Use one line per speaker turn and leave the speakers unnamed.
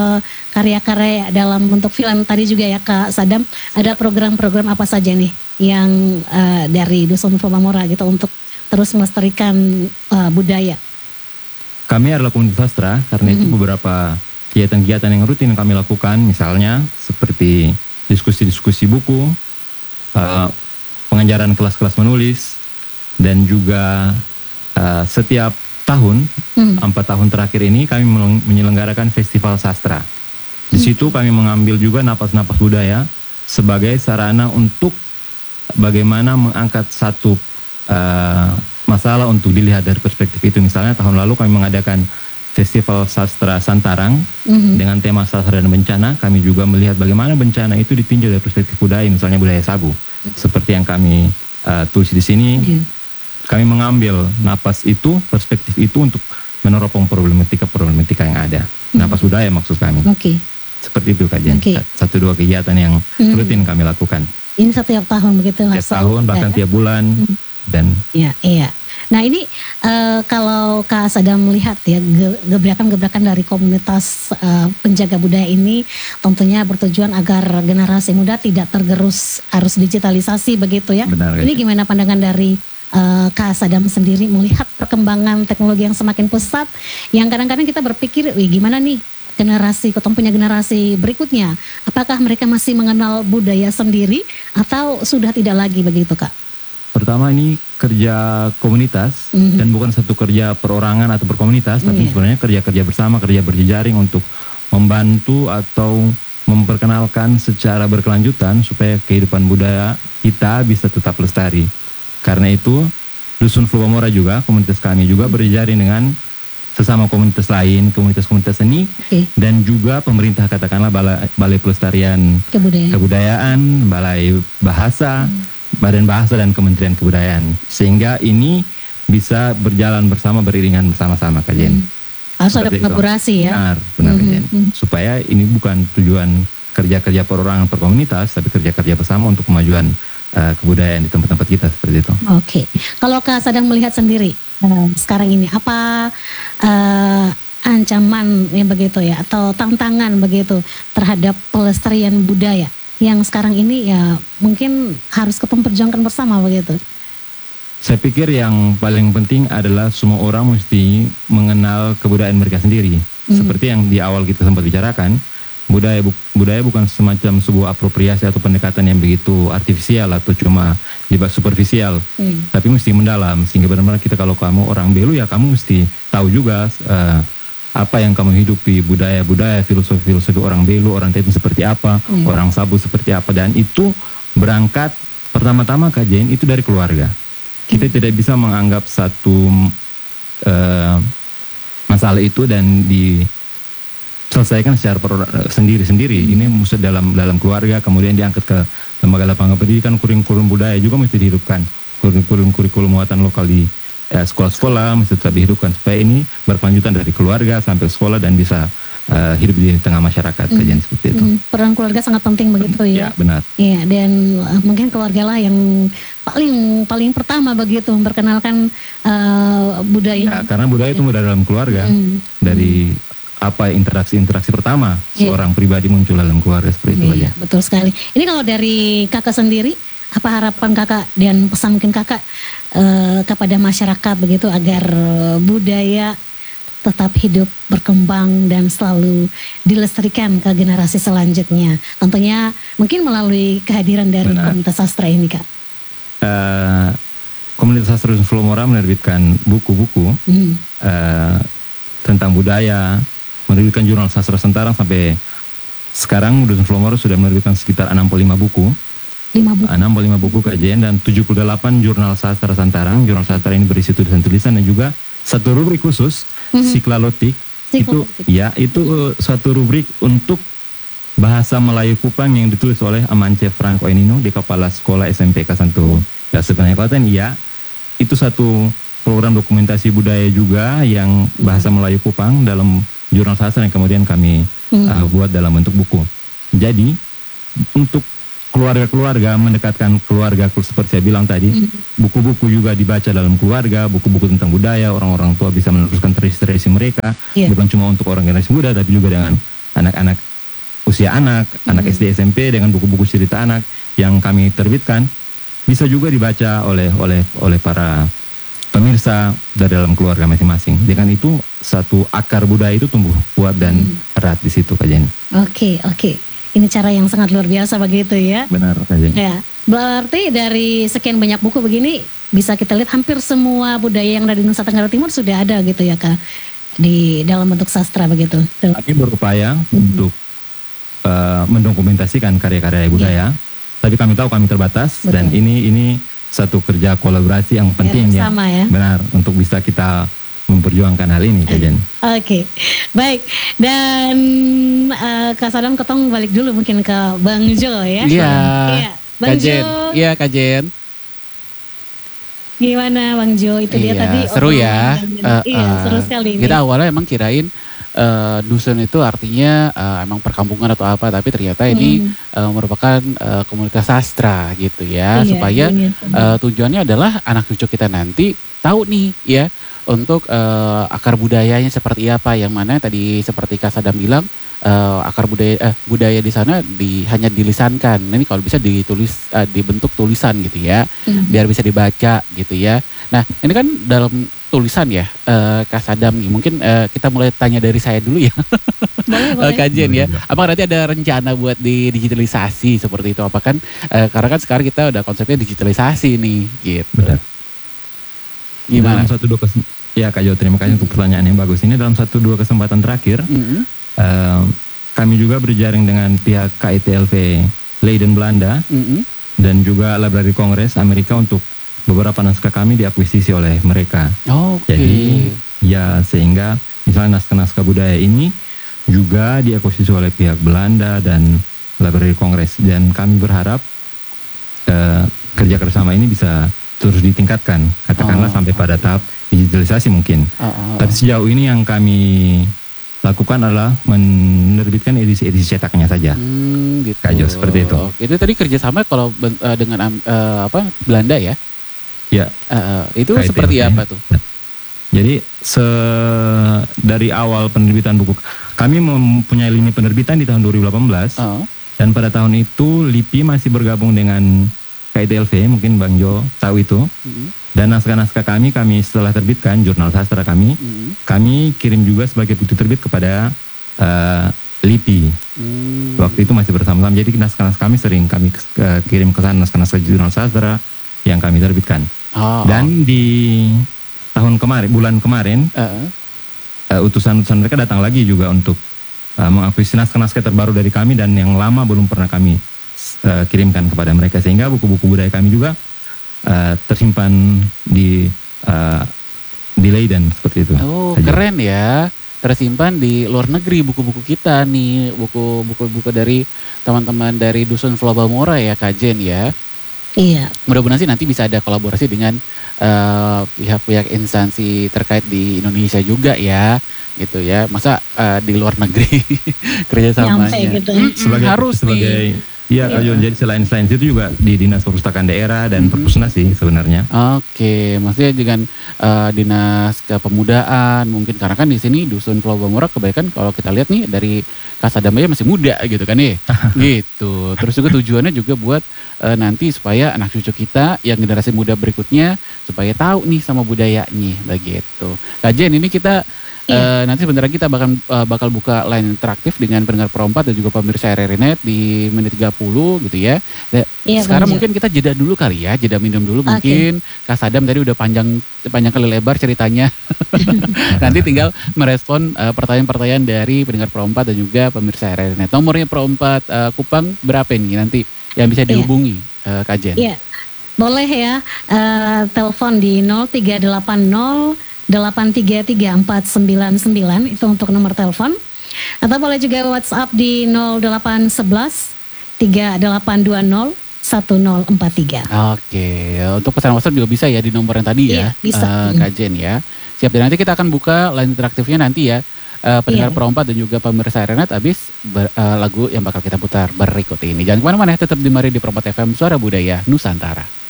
karya-karya dalam bentuk film tadi juga ya Kak Sadam, ada program-program apa saja nih yang dari Dusun Flomamora gitu untuk terus melestarikan budaya?
Kami adalah komunitas sastra, karena itu beberapa kegiatan-kegiatan yang rutin kami lakukan, misalnya seperti diskusi-diskusi buku, pengajaran kelas-kelas menulis, dan juga setiap tahun, 4 tahun terakhir ini kami menyelenggarakan festival sastra. Di situ kami mengambil juga napas-napas budaya sebagai sarana untuk bagaimana mengangkat satu masalah untuk dilihat dari perspektif itu. Misalnya tahun lalu kami mengadakan festival sastra Santarang dengan tema sastra dan bencana. Kami juga melihat bagaimana bencana itu ditinjau dari perspektif budaya, misalnya budaya Sabu. Seperti yang kami tulis di sini. Kami mengambil napas itu, perspektif itu untuk meneropong problematika yang ada. Napas budaya maksud kami. Seperti itu kajian. 1-2 kegiatan yang rutin kami lakukan.
Ini setiap tahun begitu?
Setiap tahun, bahkan tiap bulan. Dan
iya. Nah ini kalau Kak Sadam melihat ya gebrakan-gebrakan dari komunitas penjaga budaya ini tentunya bertujuan agar generasi muda tidak tergerus arus digitalisasi begitu ya.
Benar,
ini gimana pandangan dari Kak Sadam sendiri melihat perkembangan teknologi yang semakin pesat, yang kadang-kadang kita berpikir, gimana nih punya generasi berikutnya, apakah mereka masih mengenal budaya sendiri atau sudah tidak lagi begitu Kak?
Pertama ini kerja komunitas dan bukan satu kerja perorangan atau perkomunitas, tapi sebenarnya kerja bersama, kerja berjejaring untuk membantu atau memperkenalkan secara berkelanjutan supaya kehidupan budaya kita bisa tetap lestari. Karena itu Dusun Flomamora juga, komunitas kami juga berjejaring dengan sesama komunitas lain, komunitas-komunitas seni, dan juga pemerintah, katakanlah Balai Pelestarian Kebudayaan, Balai Bahasa, Badan Bahasa dan Kementerian Kebudayaan, sehingga ini bisa berjalan bersama, beriringan bersama-sama kajian.
Harus ada kolaborasi ya.
Benar kajian. Supaya ini bukan tujuan kerja-kerja perorangan per komunitas, tapi kerja-kerja bersama untuk kemajuan kebudayaan di tempat-tempat kita seperti itu.
Kalau Kak Sadam melihat sendiri sekarang ini apa ancaman yang begitu ya, atau tantangan begitu terhadap pelestarian budaya yang sekarang ini ya mungkin harus kita perjuangkan bersama begitu?
Saya pikir yang paling penting adalah semua orang mesti mengenal kebudayaan mereka sendiri. Seperti yang di awal kita sempat bicarakan, budaya bukan semacam sebuah apropriasi atau pendekatan yang begitu artifisial atau cuma superficial, tapi mesti mendalam, sehingga benar-benar kita, kalau kamu orang Belu ya kamu mesti tahu juga apa yang kamu hidupi, budaya-budaya, filosofi orang Belu, orang Tetun seperti apa, orang Sabu seperti apa, dan itu berangkat pertama-tama kajian itu dari keluarga. Kita tidak bisa menganggap satu masalah itu dan diselesaikan secara sendiri-sendiri. Ini mesti dalam keluarga, kemudian diangkat ke lembaga pendidikan, kurikulum budaya juga mesti dihidupkan, kurikulum muatan lokal di sekolah-sekolah mesti tetap dihidupkan supaya ini berkelanjutan dari keluarga sampai sekolah dan bisa hidup di tengah masyarakat. Kajian seperti itu.
Peran keluarga sangat penting begitu ya.
Ya, benar.
Iya, dan mungkin keluarga lah yang paling pertama begitu memperkenalkan budaya.
Ya, karena budaya itu mudah dalam keluarga. Dari interaksi pertama seorang pribadi muncul dalam keluarga seperti itu aja.
Betul sekali. Ini kalau dari Kakak sendiri, apa harapan Kakak dan pesan mungkin Kakak kepada masyarakat begitu agar budaya tetap hidup, berkembang dan selalu dilestarikan ke generasi selanjutnya? Tentunya mungkin melalui kehadiran dari komunitas sastra ini Kak.
Komunitas Sastra Dusun Flomamora menerbitkan buku-buku tentang budaya, menerbitkan jurnal sastra Santarang. Sampai sekarang Dusun Flomamora sudah menerbitkan sekitar 65 buku. 65 buku kajian dan 78 jurnal sastra Santarang. Jurnal sastra ini berisi tulisan-tulisan dan juga satu rubrik khusus, Siklalotik. Itu suatu rubrik untuk bahasa Melayu Kupang yang ditulis oleh Amance Franco Enino di Kepala Sekolah SMPK Santo Yosef Kabupaten. Itu satu program dokumentasi budaya juga yang bahasa Melayu Kupang dalam jurnal sastra yang kemudian kami buat dalam bentuk buku. Jadi untuk keluarga-keluarga, mendekatkan keluarga seperti saya bilang tadi, buku-buku juga dibaca dalam keluarga, buku-buku tentang budaya, orang-orang tua bisa meneruskan tradisi-tradisi mereka, bukan cuma untuk orang generasi muda tapi juga dengan anak-anak usia anak SD SMP dengan buku-buku cerita anak yang kami terbitkan bisa juga dibaca oleh para pemirsa dari dalam keluarga masing-masing. Dengan itu satu akar budaya itu tumbuh kuat dan erat di situ, Kak Jenny.
Oke. Ini cara yang sangat luar biasa begitu ya.
Benar, Kak Jenny.
Ya, berarti dari sekian banyak buku begini bisa kita lihat hampir semua budaya yang ada di Nusa Tenggara Timur sudah ada gitu ya, Kak, di dalam bentuk sastra begitu.
Kami berupaya untuk mendokumentasikan karya-karya budaya, tapi kami tahu kami terbatas. Betul. Dan ini satu kerja kolaborasi yang penting ya. Benar, untuk bisa kita memperjuangkan hal ini, Kak Jen.
Oke, baik. Dan Kak Sadam, ketong balik dulu mungkin ke Bang Jo ya.
Iya,
Bang Jo.
Iya, Kak Jen.
Gimana Bang Jo? Itu dia tadi.
Seru ya.
Iya, seru sekali ini.
Kita awalnya emang kirain dusun itu artinya emang perkampungan atau apa, tapi ternyata ini merupakan komunitas sastra gitu ya. Supaya tujuannya adalah anak cucu kita nanti tahu nih ya, untuk akar budayanya seperti apa, yang mana tadi seperti Kak Sadam bilang akar budaya di sana hanya dilisankan. Ini kalau bisa ditulis dibentuk tulisan gitu ya, biar bisa dibaca gitu ya. Nah ini kan dalam tulisan ya, Kak Sadam nih, mungkin kita mulai tanya dari saya dulu ya. Boleh. Kak Jen ya, apakah nanti ada rencana buat digitalisasi seperti itu? Apa kan karena kan sekarang kita udah konsepnya digitalisasi nih gitu.
Benar.
Gimana?
Ya Kak Jo, terima kasih untuk pertanyaan yang bagus. Ini dalam 1-2 kesempatan terakhir, kami juga berjaring dengan pihak KITLV Leiden Belanda dan juga Library Congress Amerika untuk beberapa naskah kami diakuisisi oleh mereka. Jadi ya sehingga misalnya naskah-naskah budaya ini juga diakuisisi oleh pihak Belanda dan Library Congress, dan kami berharap kerja kerjasama ini bisa terus ditingkatkan, katakanlah sampai pada tahap digitalisasi mungkin. Tapi sejauh ini yang kami lakukan adalah menerbitkan edisi-edisi cetaknya saja.
Gitu.
Kak Jo, seperti itu.
Itu tadi kerjasama kalau dengan Belanda ya?
Ya.
Itu seperti apa tuh?
Jadi dari awal penerbitan buku, kami mempunyai lini penerbitan di tahun 2018. Dan pada tahun itu LIPI masih bergabung dengan KITLV, mungkin Bang Jo tahu itu. Dan naskah-naskah kami setelah terbitkan jurnal sastra kami kirim juga sebagai bukti terbit kepada LIPI. Waktu itu masih bersama-sama. Jadi naskah-naskah kami sering kami kirim ke sana, naskah-naskah jurnal sastra yang kami terbitkan. Dan di bulan kemarin utusan-utusan mereka datang lagi juga untuk mengakuisisi naskah-naskah terbaru dari kami dan yang lama belum pernah kami kirimkan kepada mereka, sehingga buku-buku budaya kami juga tersimpan di Leiden seperti itu.
Keren ya, tersimpan di luar negeri buku-buku kita nih, buku-buku dari teman-teman dari Dusun Pulau Bamora ya, Kak Jen ya.
Iya.
Mudah-mudahan sih nanti bisa ada kolaborasi dengan pihak-pihak instansi terkait di Indonesia juga ya, gitu ya. Masa di luar negeri kerjasamanya.
Gitu.
Sebagai iya, Kak Jo, jadi selain itu juga di Dinas Perpustakaan Daerah dan Perpusnas sih sebenarnya.
Oke, maksudnya dengan Dinas Kepemudaan mungkin, karena kan di sini Dusun Pulau Bamora kebanyakan kalau kita lihat nih dari Kak Sadam aja masih muda gitu kan nih. Gitu. Terus juga tujuannya juga buat nanti supaya anak cucu kita yang generasi muda berikutnya supaya tahu nih sama budayanya begitu. Kak Jen, ini kita nanti sebentar lagi kita bakal buka line interaktif dengan pendengar Pro4 dan juga pemirsa RRI Net di menit 30 gitu ya. Sekarang mungkin kita jeda dulu kali ya, jeda minum dulu mungkin. Kak Sadam tadi udah panjang kali lebar ceritanya. Nanti tinggal merespon pertanyaan-pertanyaan dari pendengar Pro4 dan juga pemirsa RRI Net. Nomornya Pro4 Kupang berapa nih nanti yang bisa dihubungi Kak Jen?
Iya, boleh ya, telepon di 0380 833-499 itu untuk nomor telepon, atau boleh juga WhatsApp di 0811 3820 1043.
Oke, untuk pesan WhatsApp juga bisa ya di nomor yang tadi ya,
bisa.
Kak Jen ya. Siap, dan nanti kita akan buka line interaktifnya nanti ya, pendengar Pro4 dan juga pemirsa RRI habis lagu yang bakal kita putar berikut ini. Jangan kemana-mana, tetap di Mari di Pro4 FM, Suara Budaya Nusantara.